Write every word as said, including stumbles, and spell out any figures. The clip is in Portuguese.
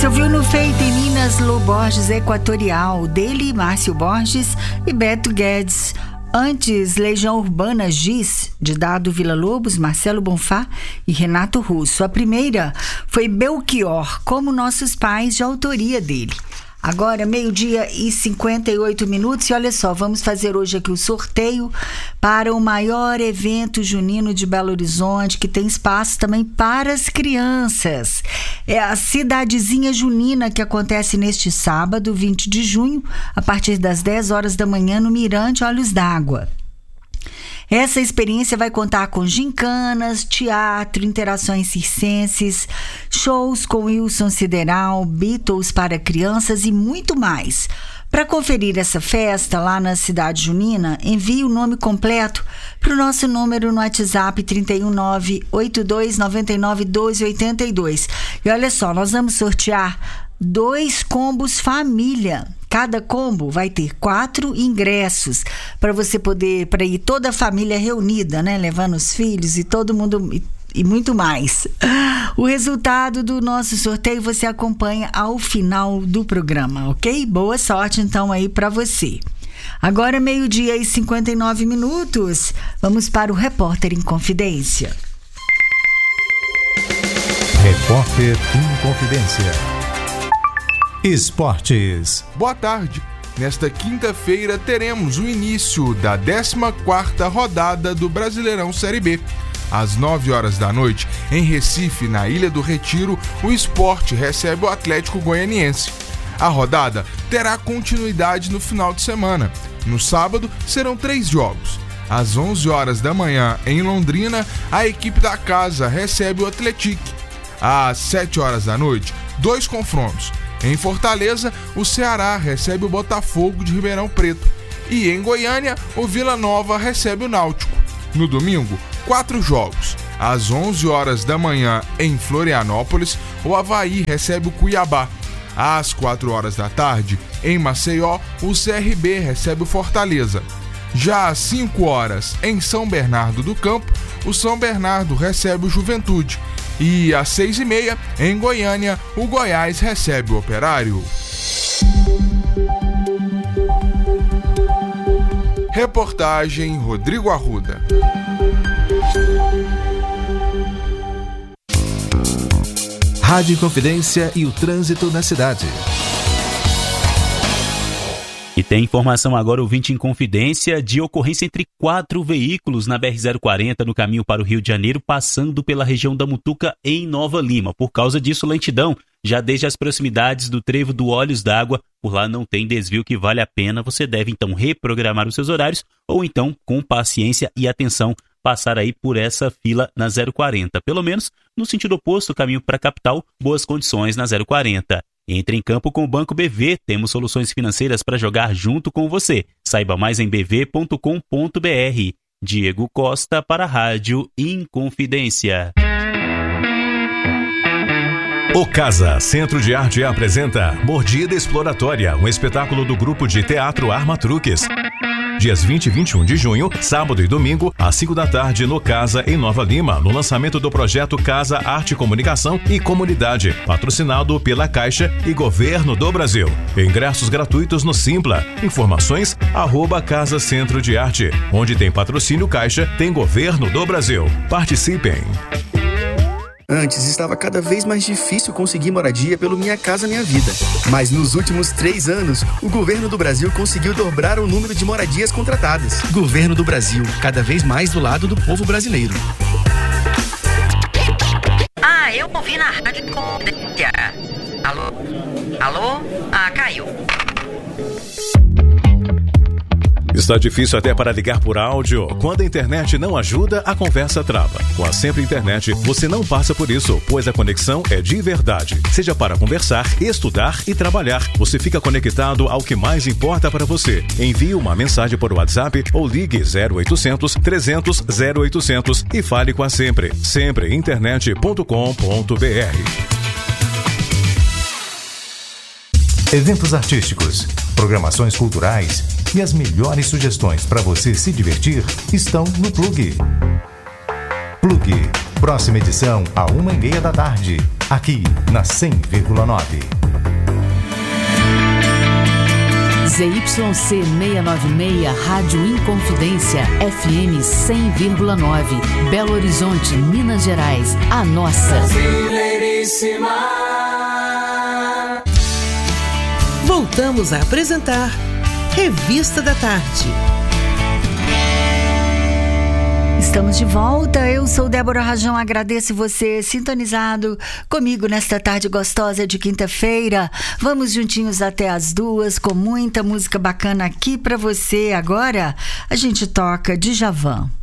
Você ouviu no Feito em Minas, Lô Borges Equatorial, dele, Márcio Borges e Beto Guedes. Antes, Legião Urbana Giz, de Dado Villa-Lobos, Marcelo Bonfá e Renato Russo. A primeira foi Belchior, Como Nossos Pais, de autoria dele. Agora, meio-dia e cinquenta e oito minutos, e olha só, vamos fazer hoje aqui o sorteio para o maior evento junino de Belo Horizonte, que tem espaço também para as crianças. É a Cidadezinha Junina, que acontece neste sábado, vinte de junho, a partir das dez horas da manhã, no Mirante Olhos d'Água. Essa experiência vai contar com gincanas, teatro, interações circenses, shows com Wilson Sideral, Beatles para crianças e muito mais. Para conferir essa festa lá na Cidade Junina, envie o nome completo para o nosso número no WhatsApp trinta e um, nove oito dois, nove nove, doze oitenta e dois. E olha só, nós vamos sortear dois combos família. Cada combo vai ter quatro ingressos para você poder, para ir toda a família reunida, né? Levando os filhos e todo mundo e, e muito mais. O resultado do nosso sorteio você acompanha ao final do programa, ok? Boa sorte então aí para você. Agora meio-dia e cinquenta e nove minutos, vamos para o Repórter em Confidência. Repórter em Confidência. Esportes. Boa tarde. Nesta quinta-feira teremos o início da décima quarta rodada do Brasileirão Série B. Às nove horas da noite, em Recife, na Ilha do Retiro, o Sport recebe o Atlético Goianiense. A rodada terá continuidade no final de semana. No sábado, serão três jogos. Às onze horas da manhã, em Londrina, a equipe da casa recebe o Atlético. Às sete horas da noite, dois confrontos. Em Fortaleza, o Ceará recebe o Botafogo de Ribeirão Preto. E em Goiânia, o Vila Nova recebe o Náutico. No domingo, quatro jogos. Às onze horas da manhã, em Florianópolis, o Avaí recebe o Cuiabá. Às quatro horas da tarde, em Maceió, o C R B recebe o Fortaleza. Já às cinco horas, em São Bernardo do Campo, o São Bernardo recebe o Juventude. E às seis e meia, em Goiânia, o Goiás recebe o Operário. Reportagem Rodrigo Arruda. Rádio Confidência e o trânsito na cidade. E tem informação agora, ouvinte em Confidência, de ocorrência entre quatro veículos na B R zero quarenta no caminho para o Rio de Janeiro, passando pela região da Mutuca em Nova Lima. Por causa disso, lentidão, já desde as proximidades do trevo do Olhos d'Água, por lá não tem desvio que vale a pena. Você deve então reprogramar os seus horários ou então, com paciência e atenção, passar aí por essa fila na zero quarenta. Pelo menos no sentido oposto, caminho para a capital, boas condições na zero quarenta. Entre em campo com o Banco B V, temos soluções financeiras para jogar junto com você. Saiba mais em b v ponto com ponto b r. Diego Costa para a Rádio Inconfidência. O Casa Centro de Arte apresenta Mordida Exploratória, um espetáculo do grupo de teatro Arma Truques. Dias vinte e vinte e um de junho, sábado e domingo, às cinco da tarde, no Casa, em Nova Lima, no lançamento do projeto Casa Arte, Comunicação e Comunidade, patrocinado pela Caixa e Governo do Brasil. Ingressos gratuitos no Simpla. Informações, arroba Casa Centro de Arte. Onde tem patrocínio Caixa, tem Governo do Brasil. Participem! Antes estava cada vez mais difícil conseguir moradia pelo Minha Casa Minha Vida. Mas nos últimos três anos, o Governo do Brasil conseguiu dobrar o número de moradias contratadas. Governo do Brasil, cada vez mais do lado do povo brasileiro. Ah, eu ouvi na Rádio Confidência. Alô? Alô? Ah, caiu. Está difícil até para ligar por áudio? Quando a internet não ajuda, a conversa trava. Com a Sempre Internet, você não passa por isso, pois a conexão é de verdade. Seja para conversar, estudar e trabalhar, você fica conectado ao que mais importa para você. Envie uma mensagem por WhatsApp ou ligue zero oitocentos, trezentos, zero oitocentos e fale com a Sempre. sempre internet ponto com ponto b r. Eventos artísticos, programações culturais e as melhores sugestões para você se divertir estão no Plug. Plug, próxima edição, à uma e meia da tarde. aqui na cem vírgula nove. Z Y C seiscentos e noventa e seis, Rádio Inconfidência, F M cem vírgula nove, Belo Horizonte, Minas Gerais, a nossa. Brasileiríssima. Voltamos a apresentar Revista da Tarde. Estamos de volta, eu sou Débora Rajão, agradeço você sintonizado comigo nesta tarde gostosa de quinta-feira. Vamos juntinhos até as duas com muita música bacana aqui pra você. Agora a gente toca Djavan.